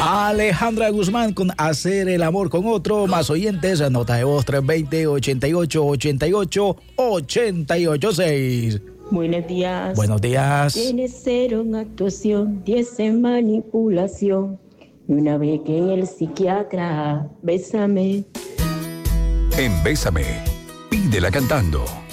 Alejandra Guzmán con Hacer el amor con otro. Más oyentes, nota de voz 320-88-88-886. Buenos días. Buenos días. Tienes 0 en actuación, 10 en manipulación. Y una vez que en el psiquiatra, bésame. En Bésame, pídela cantando.